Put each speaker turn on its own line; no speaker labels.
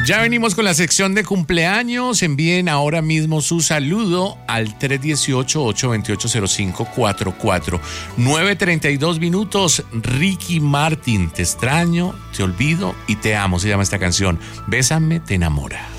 Ya venimos con la sección de cumpleaños. Envíen ahora mismo su saludo al 318-828-0544. 9:32 minutos. Ricky Martin, te extraño, te olvido y te amo. Se llama esta canción. Bésame, te enamora.